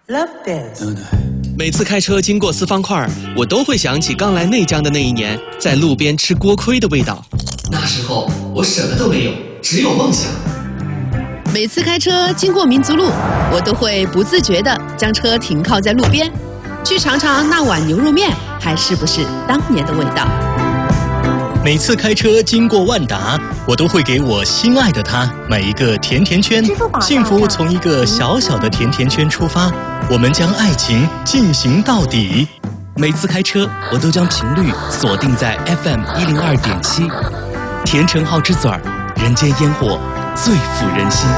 Love Dance。 每次开车经过四方块，我都会想起刚来内江的那一年，在路边吃锅盔的味道。那时候我什么都没有，只有梦想。 每次开车经过民族路，我都会不自觉地将车停靠在路边，去尝尝那碗牛肉面还是不是当年的味道。 每次开车经过万达，我都会给我心爱的他买一个甜甜圈。幸福从一个小小的甜甜圈出发，我们将爱情进行到底。 每次开车，我都将频率锁定在 FM 102.7，甜橙号之嘴儿，人间烟火最抚人心。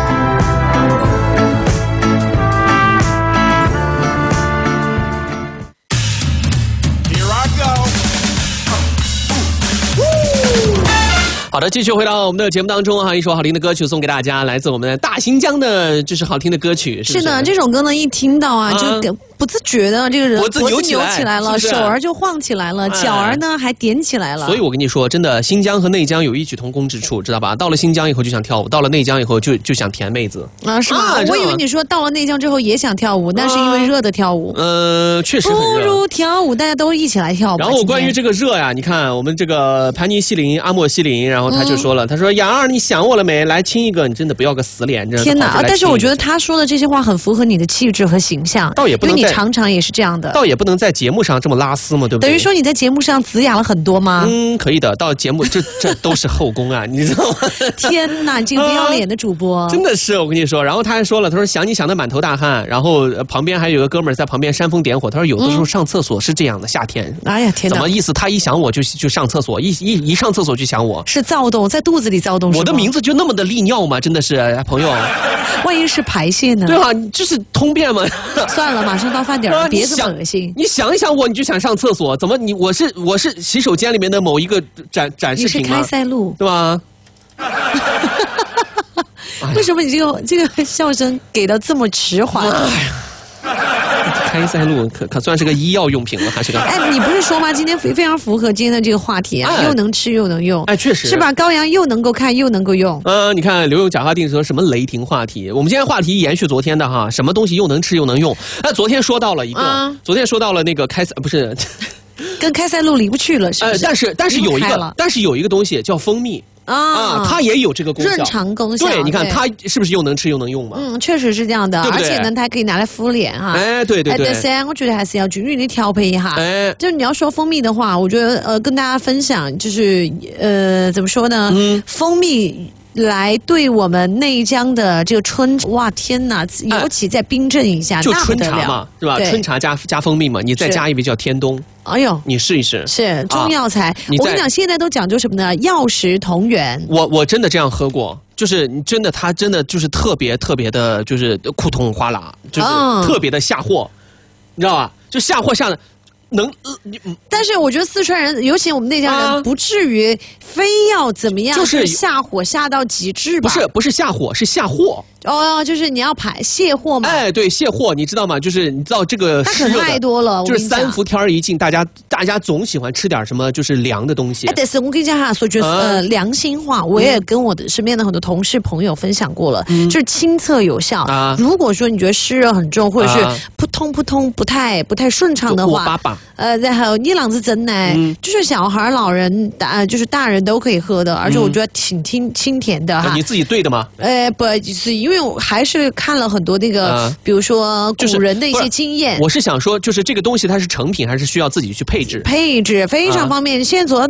好的，继续回到我们的节目当中哈，一首好听的歌曲送给大家，来自我们的大新疆的，就是好听的歌曲。是的，这首歌呢一听到啊，就不自觉的这个人脖子扭起来了，手儿就晃起来了，脚儿呢还点起来了。 所以我跟你说，真的，新疆和内江有异曲同工之处，知道吧？到了新疆以后就想跳舞，到了内江以后就想甜妹子啊，是吗？我以为你说到了内江之后也想跳舞，那是因为热的跳舞。 确实很热。 不如跳舞，大家都一起来跳舞。 然后关于这个热呀，你看我们这个盘尼西林、阿莫西林，然后他就说了，他说杨二，你想我了没？来亲一个，你真的不要个死脸，真的。 天哪！但是我觉得他说的这些话很符合你的气质和形象， 倒也不能， 因为你常常也是这样的。 倒也不能在节目上这么拉丝嘛，对不对？ 等于说你在节目上子雅了很多吗？ 可以的。到节目这都是后宫啊，你知道吗？ 天哪，这个不要脸的主播， 真的是我跟你说。然后他还说了，他说想你想的满头大汗，然后旁边还有个哥们儿在旁边煽风点火，他说有的时候上厕所是这样的，夏天。 哎呀天哪！ 怎么意思？他一想我就上厕所，一上厕所就想我， 是躁动，在肚子里躁动。 我的名字就那么的利尿吗？真的是朋友。 万一是排泄呢？ 对啊，就是通便嘛。 算了，马上到饭点了，别这么恶心。 你想一想我，你就想上厕所，怎么我是洗手间里面的某一个展示品吗？ 你是开塞露， 对吧？ 为什么你这个笑声给的这么迟缓？ 开塞露可算是个医药用品了，还是个？ 哎，你不是说吗？今天非常符合今天的这个话题啊，又能吃又能用。 哎，确实是吧？羔羊又能够看又能够用。 你看刘勇假话定说什么雷霆话题？我们今天话题延续昨天的哈，什么东西又能吃又能用？昨天说到了一个，昨天说到了那个不是， 跟开塞露离不去了，是不是？ 但是有一个东西叫蜂蜜。它也有这个功效， 润肠功效。 对，你看它是不是又能吃又能用嘛？ 确实是这样的， 对不对？ 而且呢，它还可以拿来敷脸哈。 哎，对。 但是我觉得还是要均匀的调配一下。 哎， 就你要说蜂蜜的话，我觉得跟大家分享就是怎么说呢？蜂蜜来对我们内江的这个春，哇天哪！尤其在冰镇一下， 就春茶嘛，对吧？春茶加蜂蜜嘛，你再加一味叫天冬。 哎呦， 你试一试， 是中药材。我跟你讲，现在都讲究什么呢？药食同源。 我真的这样喝过，就是真的，它真的就是特别的，就是库通哗啦，就是特别的下货，你知道吧？就下货下的。 但是我觉得四川人，尤其我们内江人，不至于非要怎么样，就是下火下到极致吧？ 不是下火，是下货。 哦，就是你要卸货嘛？ 哎，对，卸货，你知道吗？就是你知道这个湿热太多了， 就是三伏天一进，大家总喜欢吃点什么，就是凉的东西。 哎，但是我跟你讲哈，说句良心话，我也跟我的身边的很多同事朋友分享过了，就是亲测有效。如果说你觉得湿热很重，或者是扑通不太顺畅的话，然后一两次真奶，就是小孩、老人就是大人都可以喝的，而且我觉得挺清甜的哈。 你自己兑的吗？ 不是，因为我还是看了很多那个，比如说古人的一些经验。 我是想说，就是这个东西它是成品，还是需要自己去配置？ 配置非常方便，现在走到